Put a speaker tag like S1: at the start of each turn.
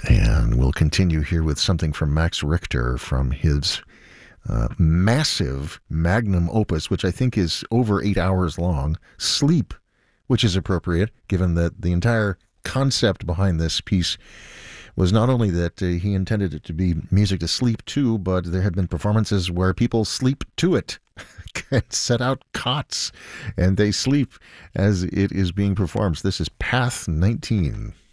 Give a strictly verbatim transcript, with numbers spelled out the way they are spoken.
S1: And we'll continue here with something from Max Richter from his uh, massive magnum opus, which I think is over eight hours long, Sleep, which is appropriate given that the entire concept behind this piece was not only that uh, he intended it to be music to sleep to, but there had been performances where people sleep to it and set out cots and they sleep as it is being performed. This is Path nineteen.